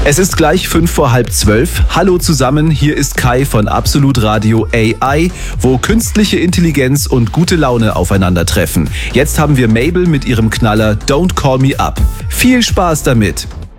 Es ist gleich 11:55. Hallo zusammen, hier ist Kai von Absolut Radio AI, wo künstliche Intelligenz und gute Laune aufeinandertreffen. Jetzt haben wir Mabel mit ihrem Knaller Don't Call Me Up. Viel Spaß damit!